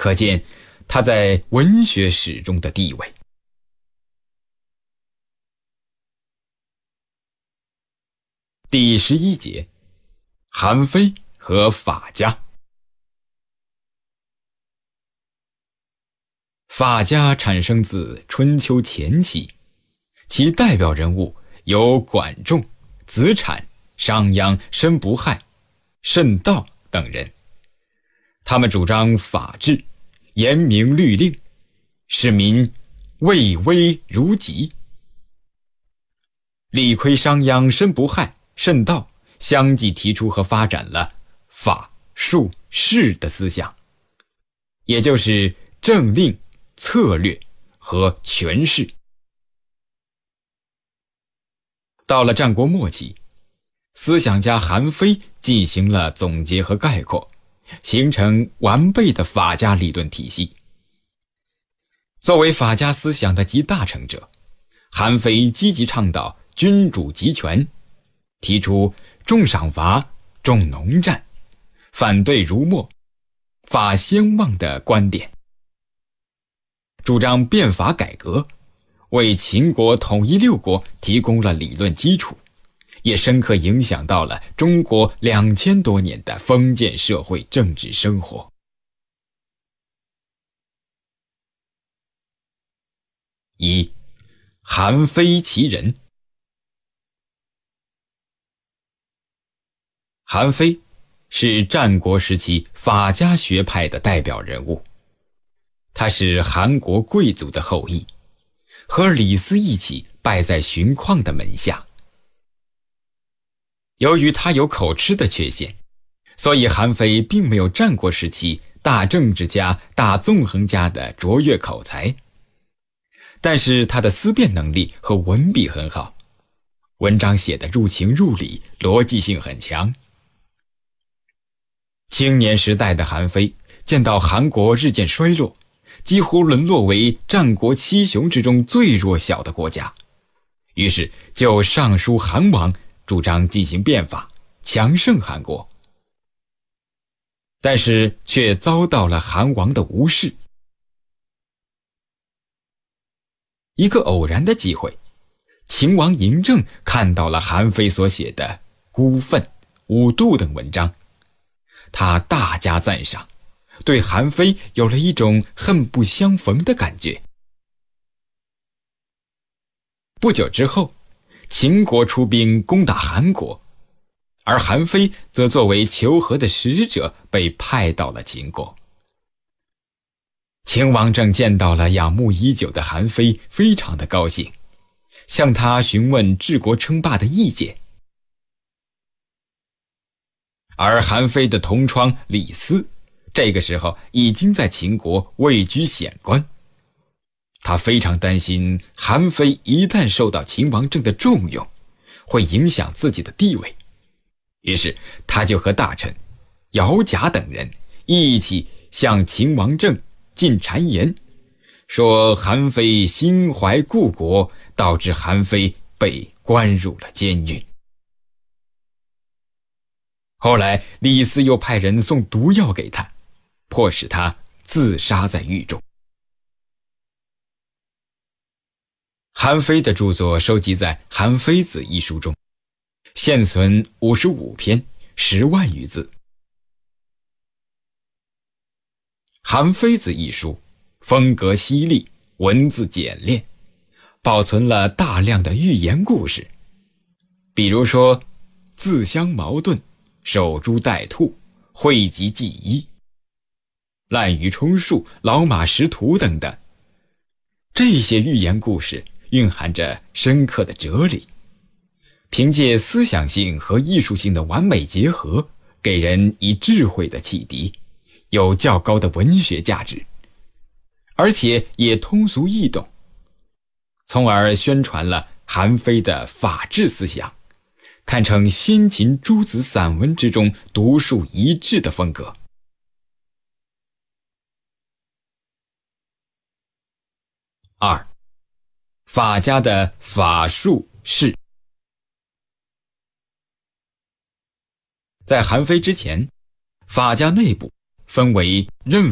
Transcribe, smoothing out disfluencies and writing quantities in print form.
可见他在文学史中的地位。第11节，韩非和法家。法家产生自春秋前期，其代表人物有管仲、子产、商鞅、申不害、慎道等人。他们主张法治，严明律令，使民畏威如己。李悝、商鞅、申不害、慎道相继提出和发展了法、术、势的思想，也就是政令、策略和权势。到了战国末期，思想家韩非进行了总结和概括，形成完备的法家理论体系。作为法家思想的集大成者，韩非积极倡导君主集权，提出重赏罚、重农战，反对儒墨、法先望的观点，主张变法改革，为秦国统一六国提供了理论基础，也深刻影响到了中国2000多年的封建社会政治生活。一、韩非其人。韩非是战国时期法家学派的代表人物，他是韩国贵族的后裔，和李斯一起拜在荀况的门下。由于他有口吃的缺陷，所以韩非并没有战国时期大政治家、大纵横家的卓越口才，但是他的思辨能力和文笔很好，文章写得入情入理，逻辑性很强。青年时代的韩非见到韩国日渐衰落，几乎沦落为战国七雄之中最弱小的国家，于是就上书韩王，主张进行变法，强盛韩国。但是却遭到了韩王的无视。一个偶然的机会，秦王嬴政看到了韩非所写的《孤愤》《五度》等文章，他大加赞赏，对韩非有了一种恨不相逢的感觉。不久之后，秦国出兵攻打韩国，而韩非则作为求和的使者被派到了秦国。秦王政见到了仰慕已久的韩非，非常的高兴，向他询问治国称霸的意见。而韩非的同窗李斯，这个时候已经在秦国位居显官，他非常担心韩非一旦受到秦王政的重用，会影响自己的地位，于是他就和大臣姚贾等人一起向秦王政进谗言，说韩非心怀故国，导致韩非被关入了监狱。后来李斯又派人送毒药给他，迫使他自杀在狱中。韩非的著作收集在《韩非子》一书中，现存55篇，10万余字。《韩非子》一书风格犀利，文字简练，保存了大量的寓言故事，比如说自相矛盾、守株待兔、讳疾忌医、滥竽充数、老马识途等等。这些寓言故事蕴含着深刻的哲理，凭借思想性和艺术性的完美结合，给人以智慧的启迪，有较高的文学价值，而且也通俗易懂，从而宣传了韩非的法治思想，堪称先秦诸子散文之中独树一帜的风格。2、法家的法术势。在韩非之前，法家内部分为任